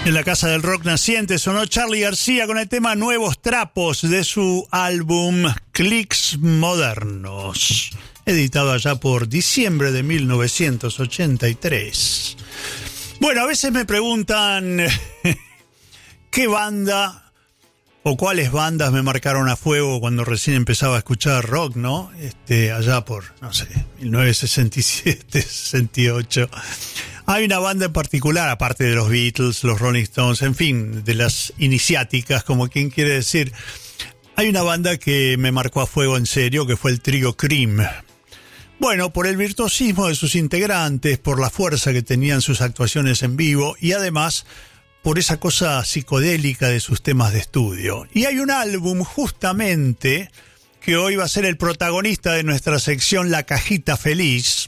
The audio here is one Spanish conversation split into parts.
En la Casa del Rock Naciente sonó Charly García con el tema Nuevos Trapos de su álbum Clics Modernos, editado allá por diciembre de 1983. Bueno, a veces me preguntan qué banda o cuáles bandas me marcaron a fuego cuando recién empezaba a escuchar rock, ¿no? Allá por, no sé, 1967, 68. Hay una banda en particular, aparte de los Beatles, los Rolling Stones, en fin, de las iniciáticas, como quien quiere decir. Hay una banda que me marcó a fuego en serio, que fue el trío Cream. Bueno, por el virtuosismo de sus integrantes, por la fuerza que tenían sus actuaciones en vivo y además por esa cosa psicodélica de sus temas de estudio. Y hay un álbum justamente que hoy va a ser el protagonista de nuestra sección La Cajita Feliz.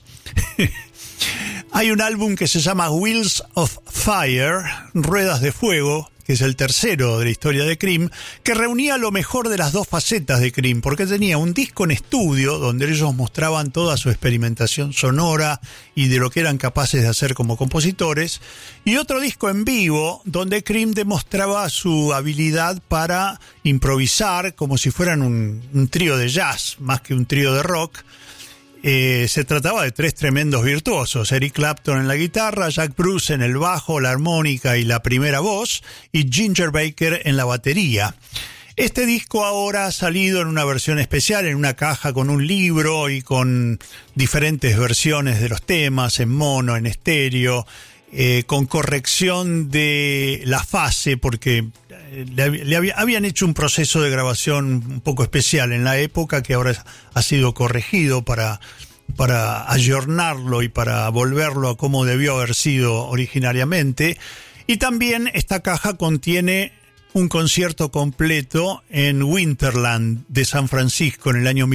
Hay un álbum que se llama Wheels of Fire, Ruedas de Fuego, que es el tercero de la historia de Cream, que reunía lo mejor de las dos facetas de Cream, porque tenía un disco en estudio donde ellos mostraban toda su experimentación sonora y de lo que eran capaces de hacer como compositores, y otro disco en vivo donde Cream demostraba su habilidad para improvisar como si fueran un trío de jazz, más que un trío de rock. Se trataba de tres tremendos virtuosos: Eric Clapton en la guitarra, Jack Bruce en el bajo, la armónica y la primera voz, y Ginger Baker en la batería. Este disco ahora ha salido en una versión especial, en una caja con un libro y con diferentes versiones de los temas, en mono, en estéreo, con corrección de la fase, porque habían hecho un proceso de grabación un poco especial en la época que ahora ha sido corregido para ayornarlo y para volverlo a como debió haber sido originariamente. Y también esta caja contiene un concierto completo en Winterland de San Francisco en el año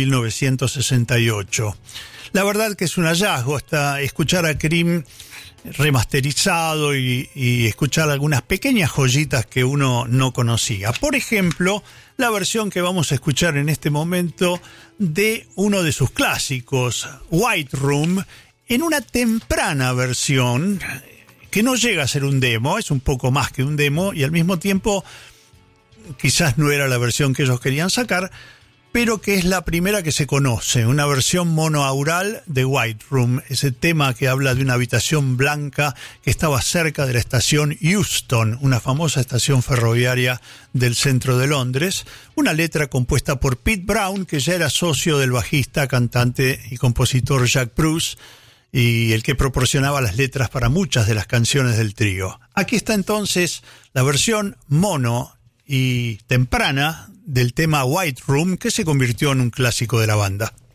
1968. La verdad que es un hallazgo escuchar a Cream remasterizado y escuchar algunas pequeñas joyitas que uno no conocía. Por ejemplo, la versión que vamos a escuchar en este momento de uno de sus clásicos, White Room, en una temprana versión que no llega a ser un demo, es un poco más que un demo y al mismo tiempo quizás no era la versión que ellos querían sacar, pero que es la primera que se conoce, una versión monoaural de White Room, ese tema que habla de una habitación blanca que estaba cerca de la estación Euston, una famosa estación ferroviaria del centro de Londres, una letra compuesta por Pete Brown, que ya era socio del bajista, cantante y compositor Jack Bruce, y el que proporcionaba las letras para muchas de las canciones del trío. Aquí está entonces la versión mono y temprana del tema White Room, que se convirtió en un clásico de la banda.